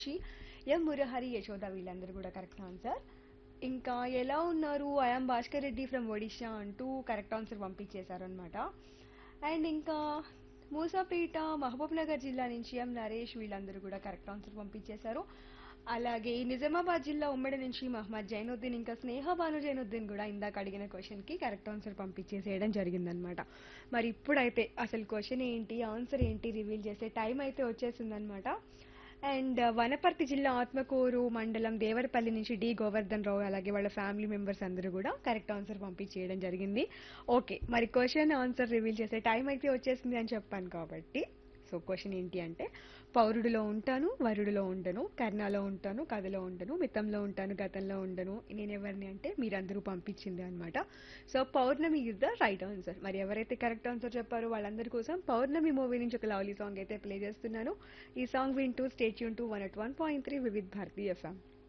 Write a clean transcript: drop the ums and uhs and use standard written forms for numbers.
నుంచి ఎం మురహరి యశోద వీళ్ళందరూ కూడా కరెక్ట్ ఆన్సర్. ఇంకా ఎలా ఉన్నారు ఐఎమ్ భాస్కర్ రెడ్డి ఫ్రమ్ ఒడిషా అంటూ కరెక్ట్ ఆన్సర్ పంపించేశారు అనమాట. అండ్ ఇంకా మూసాపేట మహబూబ్ నగర్ జిల్లా నుంచి ఎం నరేష్ వీళ్ళందరూ కూడా కరెక్ట్ ఆన్సర్ పంపించేశారు. అలాగే నిజామాబాద్ జిల్లా ఉమ్మడి నుంచి మహమ్మద్ జైనుద్దీన్ ఇంకా స్నేహ భాను జైనుద్దీన్ కూడా ఇందాక అడిగిన క్వశ్చన్ కి కరెక్ట్ ఆన్సర్ పంపించేసేయడం జరిగిందనమాట. మరి ఇప్పుడైతే అసలు క్వశ్చన్ ఏంటి ఆన్సర్ ఏంటి రివీల్ చేసే టైం అయితే వచ్చేసిందనమాట. అండ్ వనపర్తి జిల్లా ఆత్మకూరు మండలం దేవరపల్లి నుంచి డి గోవర్ధన్ రావు అలాగే వాళ్ళ ఫ్యామిలీ మెంబర్స్ అందరూ కూడా కరెక్ట్ ఆన్సర్ పంపించేయడం జరిగింది. ఓకే, మరి క్వశ్చన్ ఆన్సర్ రివీల్ చేసే టైం అయితే వచ్చేసింది అని చెప్పాను కాబట్టి సో క్వశ్చన్ ఏంటి అంటే పౌరుడిలో ఉంటాను వరుడిలో ఉండను కర్ణాలో ఉంటాను కథలో ఉండను మితంలో ఉంటాను గతంలో ఉండను నేనెవరిని అంటే మీరందరూ పంపించింది అనమాట. So Pournami is the right answer. మరి ఎవరైతే కరెక్ట్ ఆన్సర్ చెప్పారో వాళ్ళందరి కోసం పౌర్ణమి మూవీ నుంచి ఒక లవ్లీ సాంగ్ అయితే ప్లే చేస్తున్నాను. ఈ సాంగ్ వింటూ stay tune to 101.3 Vividh Bharati FM.